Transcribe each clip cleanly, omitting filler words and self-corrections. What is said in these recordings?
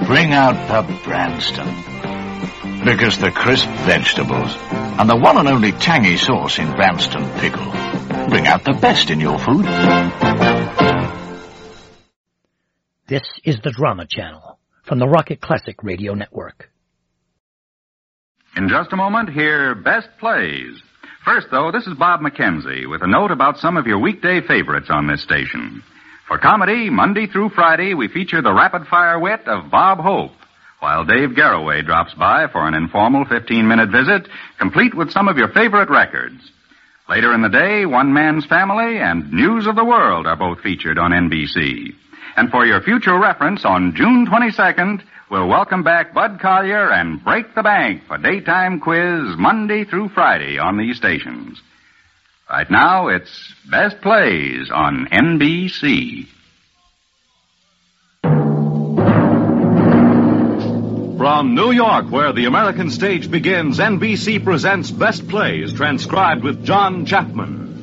Bring out the Branston. Because the crisp vegetables and the one and only tangy sauce in Branston pickle bring out the best in your food. This is the Drama Channel from the Rocket Classic Radio Network. In just a moment, hear Best Plays. First, though, this is Bob McKenzie with a note about some of your weekday favorites on this station. For comedy, Monday through Friday, we feature the rapid-fire wit of Bob Hope, while Dave Garroway drops by for an informal 15-minute visit, complete with some of your favorite records. Later in the day, One Man's Family and News of the World are both featured on NBC. And for your future reference, on June 22nd, we'll welcome back Bud Collier and Break the Bank for daytime quiz Monday through Friday on these stations. Right now, it's Best Plays on NBC. From New York, where the American stage begins, NBC presents Best Plays, transcribed with John Chapman.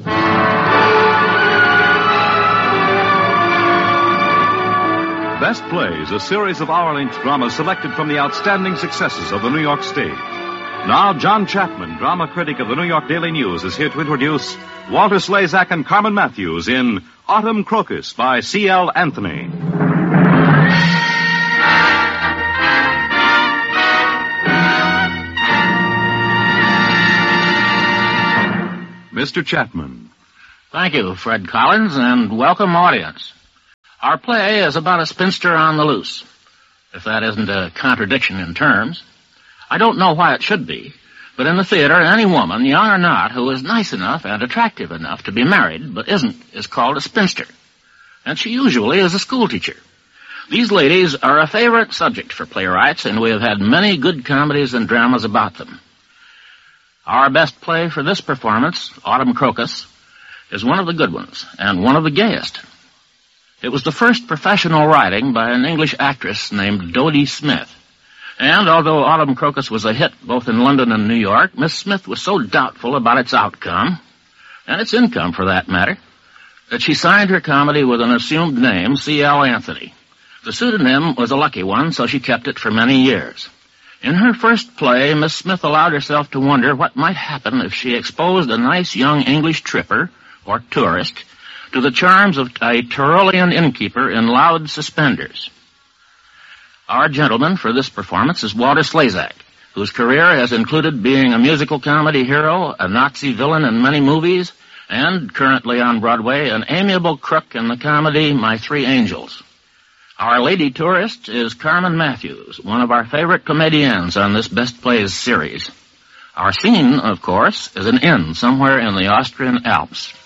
Best Plays, a series of hour-length dramas selected from the outstanding successes of the New York stage. Now, John Chapman, drama critic of the New York Daily News, is here to introduce Walter Slezak and Carmen Matthews in Autumn Crocus by C.L. Anthony. Mr. Chapman. Thank you, Fred Collins, and welcome, audience. Our play is about a spinster on the loose, if that isn't a contradiction in terms. I don't know why it should be, but in the theater, any woman, young or not, who is nice enough and attractive enough to be married but isn't, is called a spinster. And she usually is a schoolteacher. These ladies are a favorite subject for playwrights, and we have had many good comedies and dramas about them. Our best play for this performance, Autumn Crocus, is one of the good ones, and one of the gayest. It was the first professional writing by an English actress named Dodie Smith. And although Autumn Crocus was a hit both in London and New York, Miss Smith was so doubtful about its outcome, and its income for that matter, that she signed her comedy with an assumed name, C.L. Anthony. The pseudonym was a lucky one, so she kept it for many years. In her first play, Miss Smith allowed herself to wonder what might happen if she exposed a nice young English tripper, or tourist, to the charms of a Tyrolean innkeeper in loud suspenders. Our gentleman for this performance is Walter Slezak, whose career has included being a musical comedy hero, a Nazi villain in many movies, and, currently on Broadway, an amiable crook in the comedy My Three Angels. Our lady tourist is Carmen Matthews, one of our favorite comedians on this Best Plays series. Our scene, of course, is an inn somewhere in the Austrian Alps.